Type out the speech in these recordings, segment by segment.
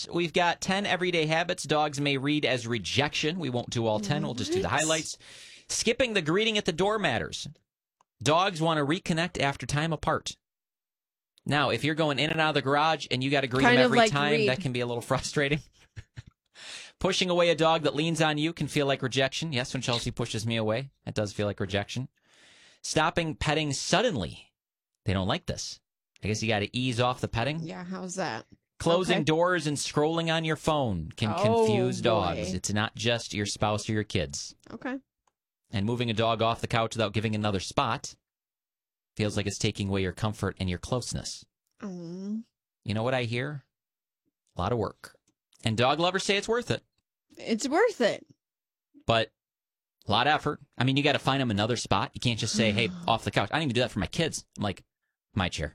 sports, we've got 10 everyday habits dogs may read as rejection. We won't do all 10. We'll just do the highlights. Skipping the greeting at the door matters. Dogs want to reconnect after time apart. Now, if you're going in and out of the garage and you got to greet them every time, that can be a little frustrating. Pushing away a dog that leans on you can feel like rejection. Yes, when Chelsea pushes me away, that does feel like rejection. Stopping petting suddenly. They don't like this. I guess you got to ease off the petting. Yeah, how's that? Closing doors and scrolling on your phone can confuse dogs. It's not just your spouse or your kids. Okay. And moving a dog off the couch without giving another spot feels like it's taking away your comfort and your closeness. You know what I hear? A lot of work. And dog lovers say it's worth it. It's worth it. But a lot of effort. I mean, you got to find them another spot. You can't just say, hey, off the couch. I don't even do that for my kids. I'm like, my chair.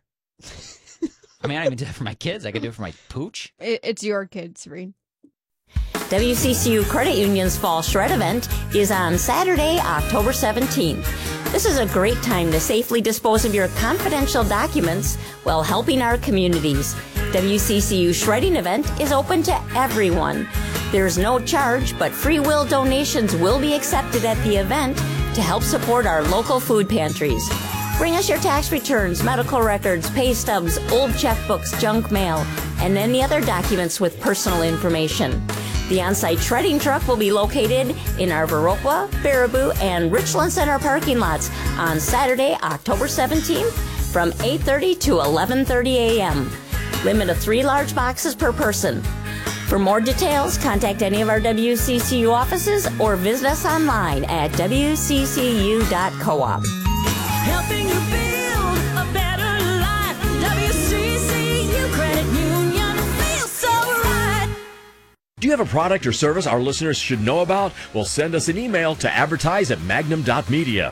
I mean, I don't even do that for my kids. I could do it for my pooch. It's your kids, Reed. WCCU Credit Union's Fall Shred event is on Saturday, October 17th. This is a great time to safely dispose of your confidential documents while helping our communities. WCCU Shredding event is open to everyone. There's no charge, but free will donations will be accepted at the event to help support our local food pantries. Bring us your tax returns, medical records, pay stubs, old checkbooks, junk mail, and any other documents with personal information. The on-site shredding truck will be located in our Viroqua, Baraboo, and Richland Center parking lots on Saturday, October 17th from 8:30 to 11:30 a.m. Limit of 3 large boxes per person. For more details, contact any of our WCCU offices or visit us online at wccu.coop. Helping you build a better life. WCCU Credit Union feels so right. Do you have a product or service our listeners should know about? Well, send us an email to advertise@magnum.media.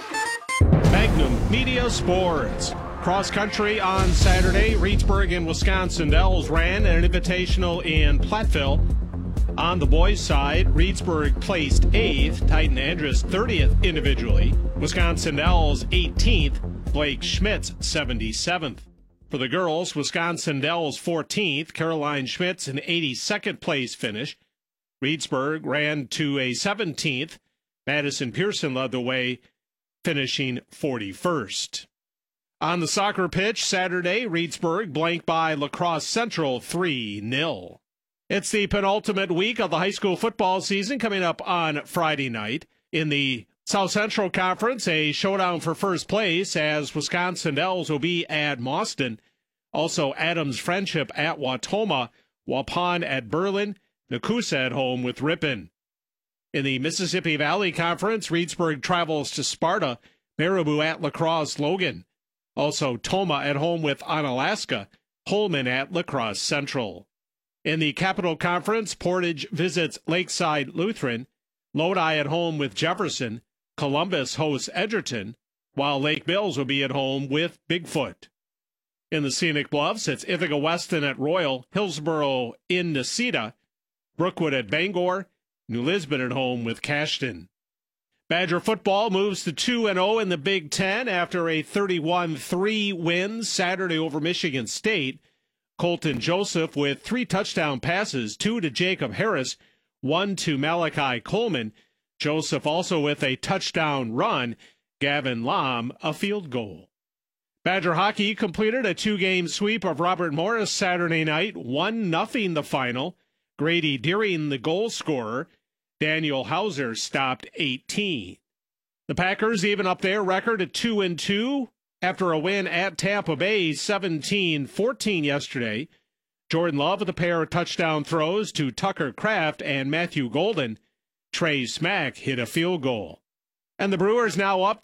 Magnum Media Sports. Cross country on Saturday. Reedsburg and Wisconsin Dells ran an invitational in Platteville. On the boys' side, Reedsburg placed 8th, Titan Andrus 30th individually. Wisconsin Dells 18th, Blake Schmitz 77th. For the girls, Wisconsin Dells 14th, Caroline Schmitz an 82nd place finish. Reedsburg ran to a 17th. Madison Pearson led the way, finishing 41st. On the soccer pitch Saturday, Reedsburg blanked by La Crosse Central 3-0. It's the penultimate week of the high school football season coming up on Friday night. In the South Central Conference, a showdown for first place as Wisconsin Dells will be at Mauston. Also, Adams Friendship at Wautoma, Waupun at Berlin, Nakusa at home with Ripon. In the Mississippi Valley Conference, Reedsburg travels to Sparta, Baraboo at La Crosse Logan. Also, Toma at home with Onalaska, Holman at La Crosse Central. In the Capital Conference, Portage visits Lakeside Lutheran, Lodi at home with Jefferson, Columbus hosts Edgerton, while Lake Mills will be at home with Bigfoot. In the Scenic Bluffs, it's Ithaca Weston at Royal, Hillsboro in Necedah, Brookwood at Bangor, New Lisbon at home with Cashton. Badger football moves to 2-0 in the Big Ten after a 31-3 win Saturday over Michigan State. Colton Joseph with 3 touchdown passes, 2 to Jacob Harris, 1 to Malachi Coleman. Joseph also with a touchdown run, Gavin Lam a field goal. Badger hockey completed a 2-game sweep of Robert Morris Saturday night, 1-0 the final. Grady Deering the goal scorer. Daniel Hauser stopped 18. The Packers even up their record at 2-2 after a win at Tampa Bay 17-14 yesterday. Jordan Love with a pair of touchdown throws to Tucker Kraft and Matthew Golden. Trey Smack hit a field goal. And the Brewers now up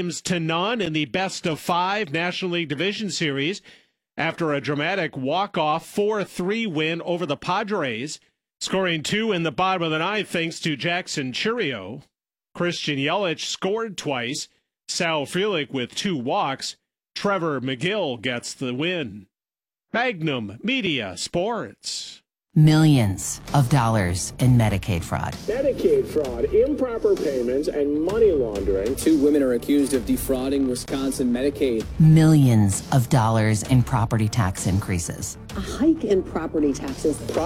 2-0 in the best-of-5 National League Division Series after a dramatic walk-off 4-3 win over the Padres. Scoring 2 in the bottom of the ninth thanks to Jackson Churio. Christian Yelich scored twice. Sal Frelick with 2 walks. Trevor McGill gets the win. Magnum Media Sports. Millions of dollars in Medicaid fraud. Medicaid fraud, improper payments, and money laundering. 2 women are accused of defrauding Wisconsin Medicaid. Millions of dollars in property tax increases. A hike in property taxes.